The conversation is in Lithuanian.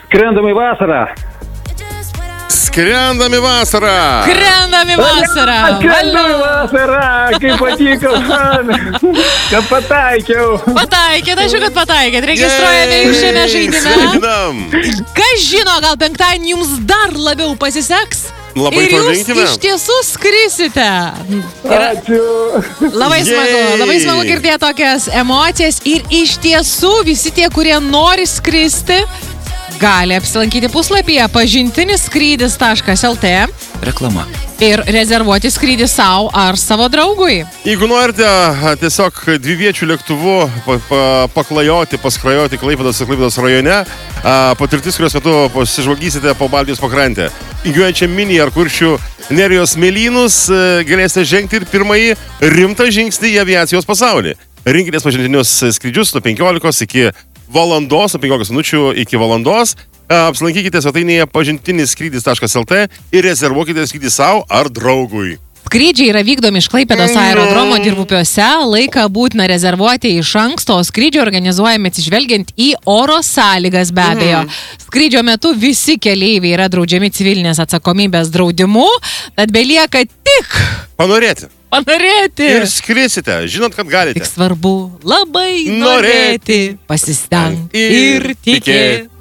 Skrendam į vasarą. Skrendam į vasarą. Skrendam į vasarą. Skrendam į vasarą. Kaip patiko man. Kad pataikiau. Pataikėt, ačiū, kad pataikėt. Registruojame jūs šiame žaidime. Sveikinam. Kas žino, gal penktadienį jums dar labiau pasiseks? Labai ir to jūs linkime. iš tiesų skrisite. Ačiū. Labai smagu girdėti tokias emocijas. Ir iš tiesų visi tie, kurie nori skristi, gali apsilankyti puslapyje pažintiniskrydis.lt Reklama. ir rezervuoti skrydį savo ar savo draugui. Jeigu norite tiesiog dviviečių lėktuvu paklajoti, paskrajoti Klaipėdos rajone, patirtis, kurios metu pasižvalgysite po Baltijos pakrantę. Įgiuojančią Mini ar Kuršių Nerijos smėlynus galėsite žengti ir pirmąjį rimtą žingsnį į aviacijos pasaulį. Rinkitės pažintinius skrydžius nuo 15 iki valandos, nuo 15 minučių iki valandos. Apsilankykite svetainėje pažintiniskrydis.lt ir rezervuokite skrydį savo ar draugui. Skrydžiai yra vykdomi iš Klaipėdos aerodromo Dirvupiuose, laiką būtina rezervuoti iš anksto, o skrydžiai organizuojami atsižvelgiant į oro sąlygas be abejo. Skrydžio metu visi keleiviai yra draudžiami civilinės atsakomybės draudimu, tad belieka tik Panorėti. Ir skrisite, žinot, kad galite. Tik svarbu labai norėti, pasistengti ir tikėti.